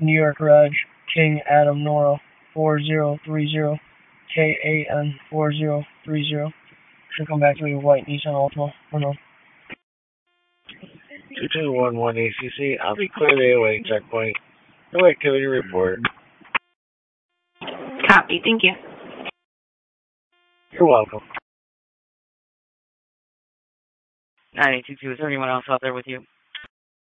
New York Garage, King Adam Nora 4030, KAN 4030. Should come back to me, white Nissan Altima. Or no. 2211 ACC, I'll be clear the AOA checkpoint. No activity report. Copy, thank you. You're welcome. 9822, is there anyone else out there with you?